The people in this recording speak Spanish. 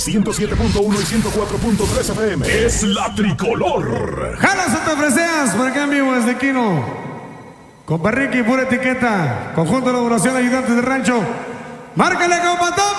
107.1 y 104.3 FM. Es la tricolor. Jala Santa Freseas, por acá en vivo desde Quino. Compa Ricky, pura etiqueta. Conjunto de elaboración, ayudantes de rancho. Márcale, compa Tom.